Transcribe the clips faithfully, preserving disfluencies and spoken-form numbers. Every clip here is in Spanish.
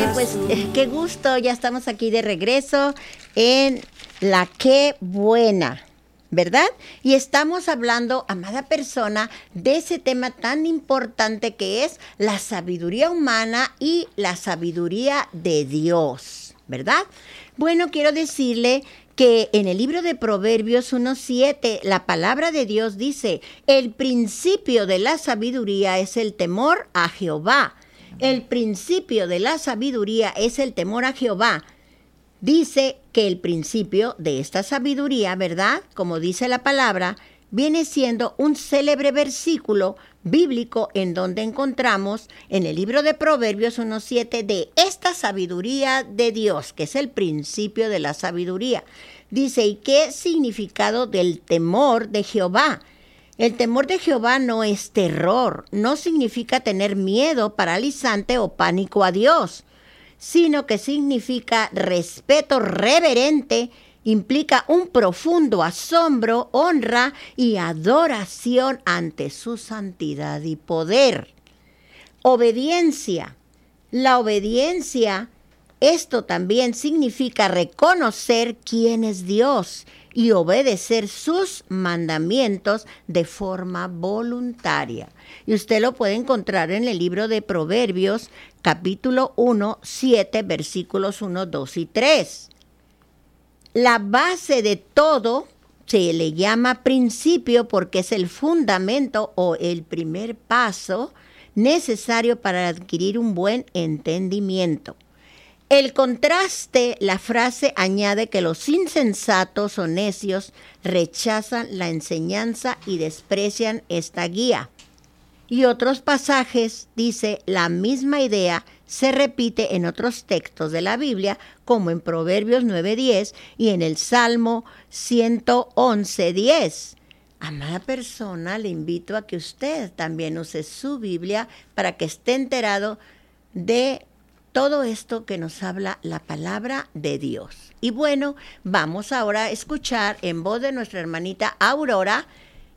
pues eh, qué gusto, ya estamos aquí de regreso en La Qué Buena, ¿verdad? Y estamos hablando, amada persona, de ese tema tan importante que es la sabiduría humana y la sabiduría de Dios, ¿verdad? Bueno, quiero decirle que en el libro de Proverbios uno siete, la palabra de Dios dice, el principio de la sabiduría es el temor a Jehová. El principio de la sabiduría es el temor a Jehová. Dice que el principio de esta sabiduría, ¿verdad? Como dice la palabra, viene siendo un célebre versículo bíblico en donde encontramos en el libro de Proverbios uno siete de esta sabiduría de Dios, que es el principio de la sabiduría. Dice, ¿y qué significado del temor de Jehová? El temor de Jehová no es terror, no significa tener miedo paralizante o pánico a Dios, sino que significa respeto reverente, implica un profundo asombro, honra y adoración ante su santidad y poder. Obediencia. La obediencia, esto también significa reconocer quién es Dios y obedecer sus mandamientos de forma voluntaria. Y usted lo puede encontrar en el libro de Proverbios, capítulo uno, siete, versículos uno, dos y tres. La base de todo se le llama principio porque es el fundamento o el primer paso necesario para adquirir un buen entendimiento. El contraste, la frase añade que los insensatos o necios rechazan la enseñanza y desprecian esta guía. Y otros pasajes dice la misma idea se repite en otros textos de la Biblia, como en Proverbios nueve diez y en el Salmo ciento once diez. Amada persona, le invito a que usted también use su Biblia para que esté enterado de todo esto que nos habla la palabra de Dios. Y bueno, vamos ahora a escuchar en voz de nuestra hermanita Aurora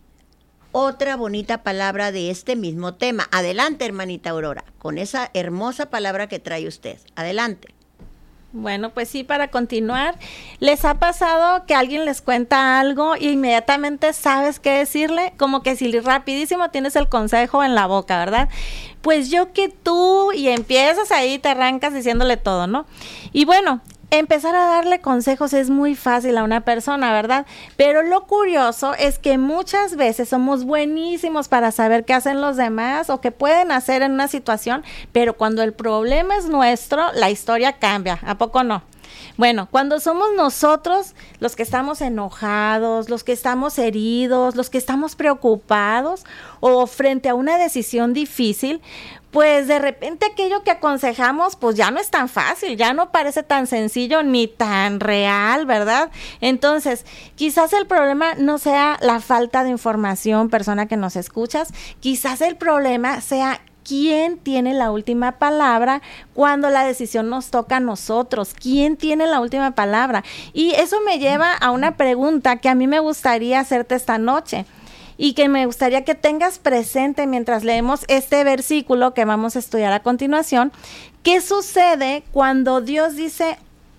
otra bonita palabra de este mismo tema. Adelante, hermanita Aurora, con esa hermosa palabra que trae usted. Adelante. Bueno, pues sí, para continuar, ¿les ha pasado que alguien les cuenta algo y inmediatamente sabes qué decirle? Como que si rapidísimo tienes el consejo en la boca, ¿verdad? Pues yo que tú, y empiezas ahí, te arrancas diciéndole todo, ¿no? Y bueno, empezar a darle consejos es muy fácil a una persona, ¿verdad? Pero lo curioso es que muchas veces somos buenísimos para saber qué hacen los demás o qué pueden hacer en una situación, pero cuando el problema es nuestro, la historia cambia, ¿a poco no? Bueno, cuando somos nosotros los que estamos enojados, los que estamos heridos, los que estamos preocupados o frente a una decisión difícil, pues de repente aquello que aconsejamos pues ya no es tan fácil, ya no parece tan sencillo ni tan real, ¿verdad? Entonces, quizás el problema no sea la falta de información, persona que nos escuchas, quizás el problema sea ¿quién tiene la última palabra cuando la decisión nos toca a nosotros? ¿Quién tiene la última palabra? Y eso me lleva a una pregunta que a mí me gustaría hacerte esta noche y que me gustaría que tengas presente mientras leemos este versículo que vamos a estudiar a continuación. ¿Qué sucede cuando Dios dice,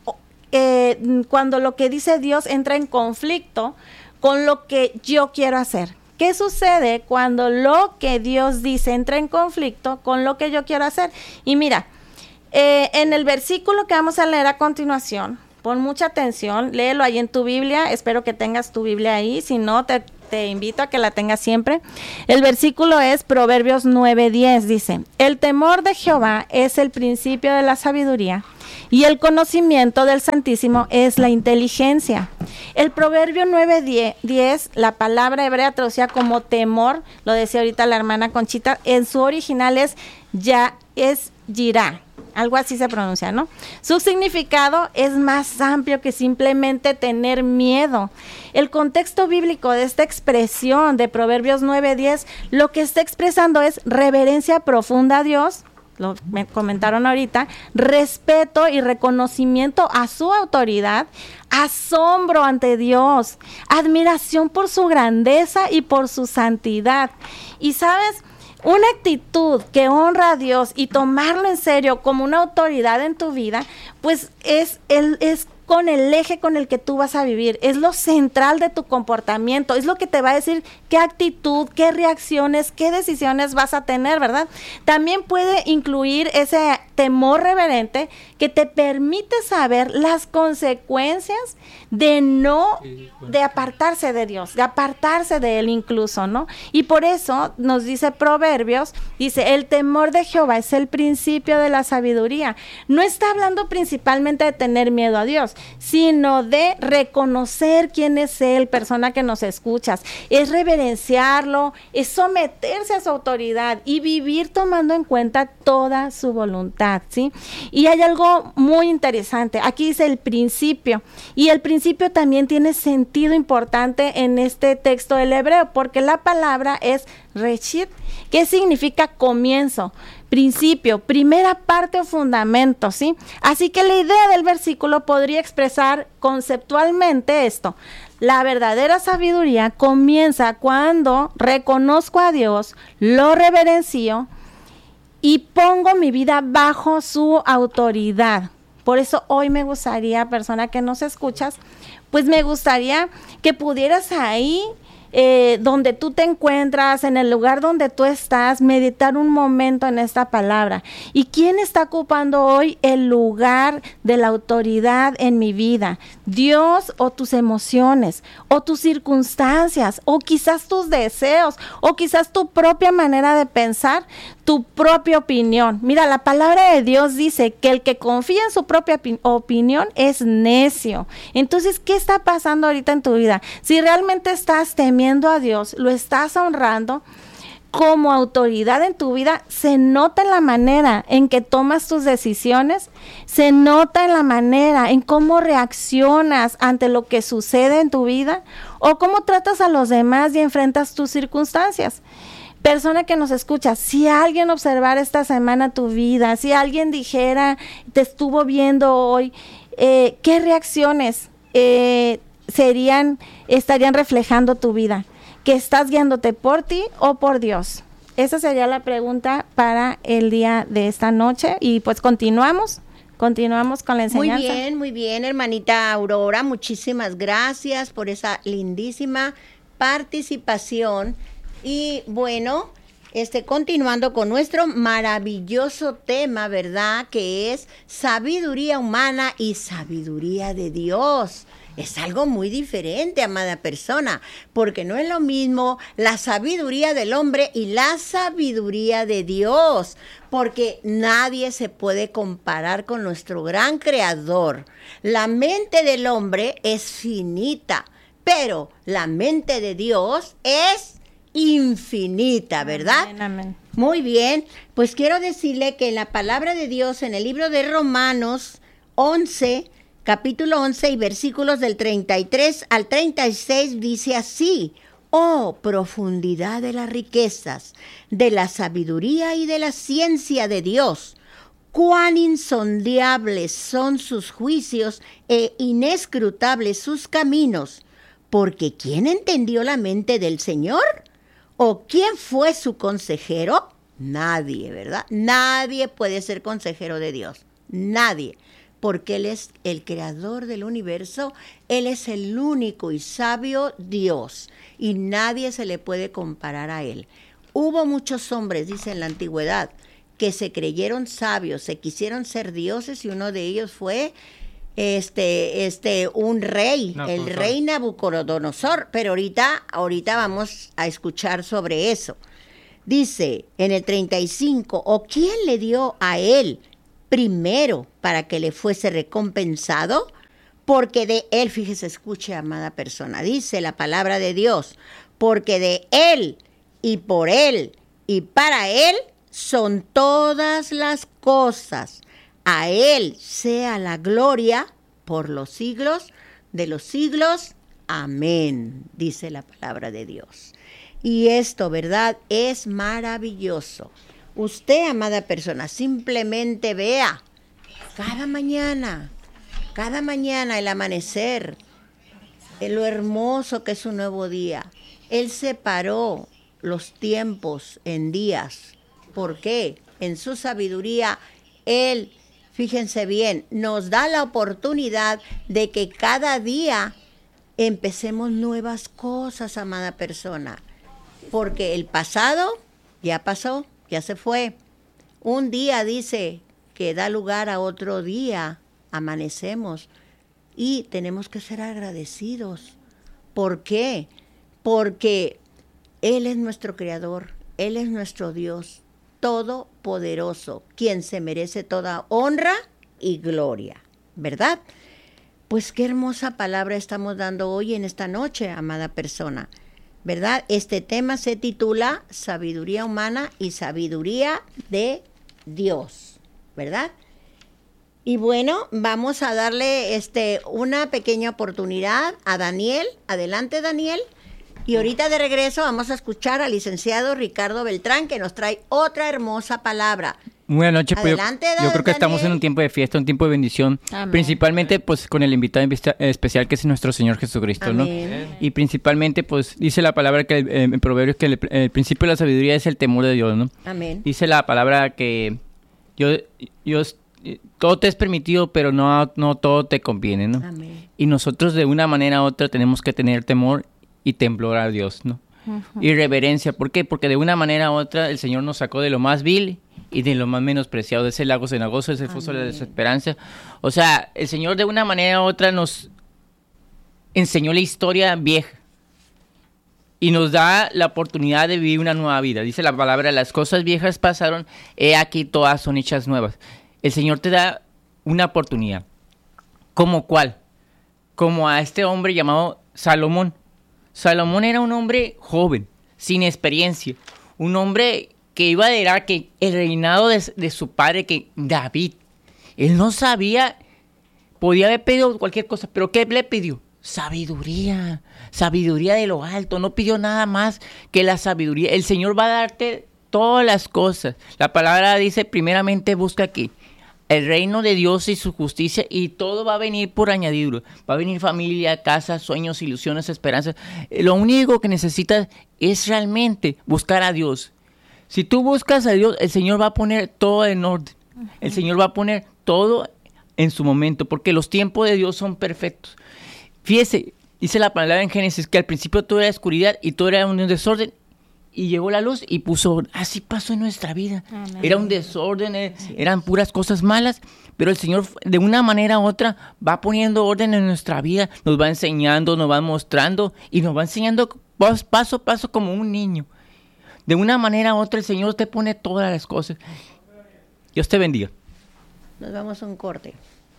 eh, cuando lo que dice Dios entra en conflicto con lo que yo quiero hacer? ¿Qué sucede cuando lo que Dios dice entra en conflicto con lo que yo quiero hacer? Y mira, eh, en el versículo que vamos a leer a continuación, pon mucha atención, léelo ahí en tu Biblia, espero que tengas tu Biblia ahí, si no te, te invito a que la tengas siempre. El versículo es Proverbios nueve diez, dice, el temor de Jehová es el principio de la sabiduría, y el conocimiento del Santísimo es la inteligencia. El Proverbio nueve diez, la palabra hebrea traducida como temor, lo decía ahorita la hermana Conchita, en su original es ya es yirá, algo así se pronuncia, ¿no? Su significado es más amplio que simplemente tener miedo. El contexto bíblico de esta expresión de Proverbios nueve diez, lo que está expresando es reverencia profunda a Dios, lo me comentaron ahorita, respeto y reconocimiento a su autoridad, asombro ante Dios, admiración por su grandeza y por su santidad. Y sabes, una actitud que honra a Dios y tomarlo en serio como una autoridad en tu vida, pues es, el, es con el eje con el que tú vas a vivir, es lo central de tu comportamiento, es lo que te va a decir qué actitud, qué reacciones, qué decisiones vas a tener, ¿verdad? También puede incluir ese temor reverente que te permite saber las consecuencias de no, de apartarse de Dios, de apartarse de Él incluso, ¿no? Y por eso nos dice Proverbios, dice, el temor de Jehová es el principio de la sabiduría. No está hablando principalmente de tener miedo a Dios, sino de reconocer quién es Él, persona que nos escuchas, es reverenciarlo, es someterse a su autoridad y vivir tomando en cuenta toda su voluntad, ¿sí? Y hay algo muy interesante, aquí dice el principio, y el principio también tiene sentido importante en este texto del hebreo, porque la palabra es reshit, que significa comienzo, principio, primera parte o fundamento, ¿sí? Así que la idea del versículo podría expresar conceptualmente esto. La verdadera sabiduría comienza cuando reconozco a Dios, lo reverencio y pongo mi vida bajo su autoridad. Por eso hoy me gustaría, persona que nos escuchas, pues me gustaría que pudieras ahí, Eh, donde tú te encuentras, en el lugar donde tú estás, meditar un momento en esta palabra. ¿Y quién está ocupando hoy el lugar de la autoridad en mi vida? ¿Dios o tus emociones, o tus circunstancias, o quizás tus deseos, o quizás tu propia manera de pensar, tu propia opinión? Mira, la palabra de Dios dice que el que confía en su propia opi- opinión es necio. Entonces, ¿qué está pasando ahorita en tu vida? Si realmente estás temiendo a Dios, lo estás honrando como autoridad en tu vida, se nota en la manera en que tomas tus decisiones, se nota en la manera en cómo reaccionas ante lo que sucede en tu vida, o cómo tratas a los demás y enfrentas tus circunstancias. Persona que nos escucha, si alguien observara esta semana tu vida, si alguien dijera, te estuvo viendo hoy, eh, ¿qué reacciones eh, serían, estarían reflejando tu vida? ¿Que estás guiándote por ti o por Dios? Esa sería la pregunta para el día de esta noche. Y pues continuamos, continuamos con la enseñanza. Muy bien, muy bien, hermanita Aurora. Muchísimas gracias por esa lindísima participación. Y bueno, este, continuando con nuestro maravilloso tema, ¿verdad? Que es sabiduría humana y sabiduría de Dios. Es algo muy diferente, amada persona, porque no es lo mismo la sabiduría del hombre y la sabiduría de Dios, porque nadie se puede comparar con nuestro gran creador. La mente del hombre es finita, pero la mente de Dios es infinita, ¿verdad? Amén, amén. Muy bien, pues quiero decirle que la palabra de Dios en el libro de Romanos once, capítulo once y versículos del treinta y tres al treinta y seis dice así: oh, profundidad de las riquezas, de la sabiduría y de la ciencia de Dios, cuán insondables son sus juicios e inescrutables sus caminos, porque ¿quién entendió la mente del Señor? ¿O quién fue su consejero? Nadie, ¿verdad? Nadie puede ser consejero de Dios, nadie. Porque Él es el creador del universo, Él es el único y sabio Dios, y nadie se le puede comparar a Él. Hubo muchos hombres, dice en la antigüedad, que se creyeron sabios, se quisieron ser dioses, y uno de ellos fue este, este, un rey, no, el rey Nabucodonosor, pero ahorita, ahorita vamos a escuchar sobre eso. Dice en el treinta y cinco, ¿o quién le dio a él primero para que le fuese recompensado? Porque de él, fíjese, escuche, amada persona, dice la palabra de Dios, porque de él y por él y para él son todas las cosas. A él sea la gloria por los siglos de los siglos. Amén, dice la palabra de Dios. Y esto, ¿verdad? Es maravilloso. Usted, amada persona, simplemente vea cada mañana, cada mañana el amanecer, lo hermoso que es un nuevo día. Él se paró los tiempos en días. ¿Por qué? En su sabiduría, Él, fíjense bien, nos da la oportunidad de que cada día empecemos nuevas cosas, amada persona. Porque el pasado ya pasó, ya se fue. Un día, dice, que da lugar a otro día, amanecemos. Y tenemos que ser agradecidos. ¿Por qué? Porque Él es nuestro Creador, Él es nuestro Dios todopoderoso, quien se merece toda honra y gloria, ¿verdad? Pues qué hermosa palabra estamos dando hoy en esta noche, amada persona, ¿verdad? Este tema se titula Sabiduría humana y sabiduría de Dios, ¿verdad? Y bueno, vamos a darle este, una pequeña oportunidad a Daniel. Adelante, Daniel. Y ahorita de regreso vamos a escuchar al licenciado Ricardo Beltrán, que nos trae otra hermosa palabra. Buenas noches, pues yo, yo creo que estamos en un tiempo de fiesta, un tiempo de bendición, Amén. Principalmente pues con el invitado especial que es nuestro Señor Jesucristo, Amén. ¿no? Y principalmente pues dice la palabra que eh, en Proverbios que el, el principio de la sabiduría es el temor de Dios, ¿no? Amén. Dice la palabra que yo, yo todo te es permitido, pero no, no todo te conviene, ¿no? Amén. Y nosotros de una manera u otra tenemos que tener temor y temblor a Dios, ¿no? Uh-huh. Y reverencia, ¿por qué? Porque de una manera u otra el Señor nos sacó de lo más vil y de lo más menospreciado, de ese lago cenagoso, de ese foso de la desesperanza. O sea, el Señor de una manera u otra nos enseñó la historia vieja y nos da la oportunidad de vivir una nueva vida. Dice la palabra, las cosas viejas pasaron, he aquí todas son hechas nuevas. El Señor te da una oportunidad. ¿Cómo cuál? Como a este hombre llamado Salomón. Salomón era un hombre joven, sin experiencia, un hombre que iba a heredar que el reinado de, de su padre, que David. Él no sabía, podía haber pedido cualquier cosa, pero ¿qué le pidió? Sabiduría, sabiduría de lo alto, no pidió nada más que la sabiduría. El Señor va a darte todas las cosas. La palabra dice, primeramente busca aquí el reino de Dios y su justicia, y todo va a venir por añadidura. Va a venir familia, casa, sueños, ilusiones, esperanzas. Lo único que necesitas es realmente buscar a Dios. Si tú buscas a Dios, el Señor va a poner todo en orden. Uh-huh. El Señor va a poner todo en su momento, porque los tiempos de Dios son perfectos. Fíjese, dice la palabra en Génesis que al principio todo era oscuridad y todo era un desorden, y llegó la luz y puso, así pasó en nuestra vida. Amén. Era un desorden, eh, eran puras cosas malas, pero el Señor de una manera u otra va poniendo orden en nuestra vida, nos va enseñando, nos va mostrando y nos va enseñando paso a paso como un niño. De una manera u otra el Señor te pone todas las cosas. Dios te bendiga. Nos vamos a un corte.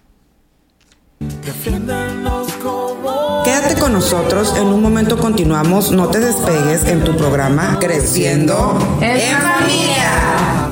Quédate con nosotros, en un momento continuamos, no te despegues en tu programa Creciendo en Familia.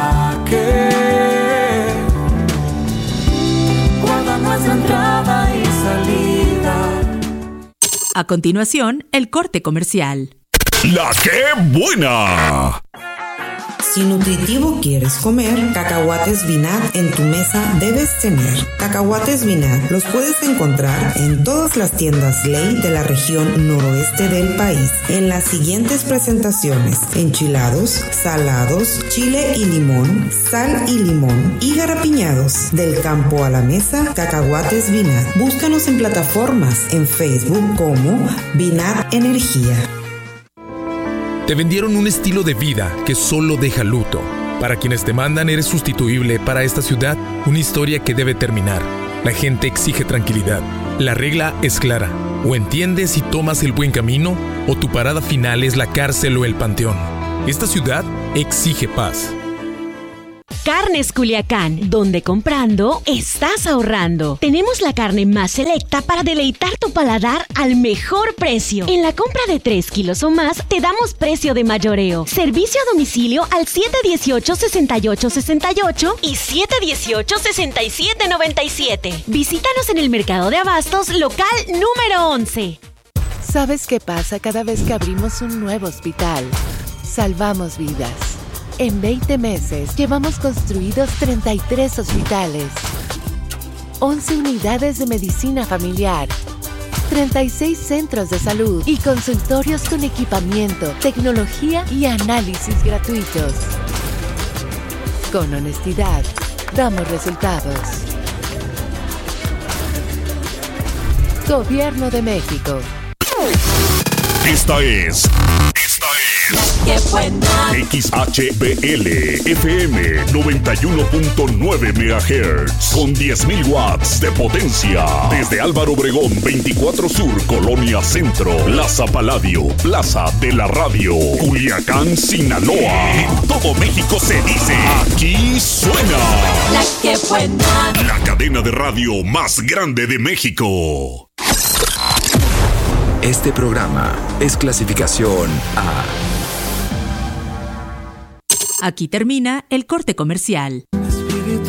Guarda nuestra entrada y salida. A continuación, el corte comercial. ¡La qué buena! Si nutritivo quieres comer, cacahuates Vinat en tu mesa debes tener. Cacahuates Vinat los puedes encontrar en todas las tiendas Ley de la región noroeste del país, en las siguientes presentaciones: enchilados, salados, chile y limón, sal y limón y garapiñados. Del campo a la mesa, cacahuates Vinat. Búscanos en plataformas en Facebook como Vinat Energía. Te vendieron un estilo de vida que solo deja luto. Para quienes te mandan, eres sustituible. Para esta ciudad, una historia que debe terminar. La gente exige tranquilidad. La regla es clara. O entiendes y tomas el buen camino, o tu parada final es la cárcel o el panteón. Esta ciudad exige paz. Carnes Culiacán, donde comprando estás ahorrando. Tenemos la carne más selecta para deleitar tu paladar al mejor precio. En la compra de tres kilos o más, te damos precio de mayoreo. Servicio a domicilio al siete dieciocho, sesenta y ocho sesenta y ocho y siete dieciocho, sesenta y siete noventa y siete. Visítanos en el Mercado de Abastos, local número once. ¿Sabes qué pasa cada vez que abrimos un nuevo hospital? Salvamos vidas. En veinte meses llevamos construidos treinta y tres hospitales, once unidades de medicina familiar, treinta y seis centros de salud y consultorios con equipamiento, tecnología y análisis gratuitos. Con honestidad, damos resultados. Gobierno de México. Esta es... Esta es... ¡Qué buena! X H B L F M noventa y uno punto nueve megahertz con diez mil watts de potencia. Desde Álvaro Obregón veinticuatro Sur, Colonia Centro, Plaza Paladio, Plaza de la Radio, Culiacán, Sinaloa. En todo México se dice, aquí suena La que buena. La cadena de radio más grande de México. Este programa es clasificación A. Aquí termina el corte comercial.